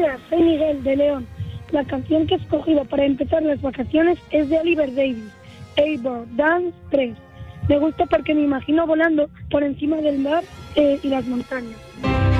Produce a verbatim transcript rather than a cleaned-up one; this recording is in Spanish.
Hola, soy Miguel de León. La canción que he escogido para empezar las vacaciones es de Oliver Davis, Eivor Dance tres. Me gusta porque me imagino volando por encima del mar eh, y las montañas.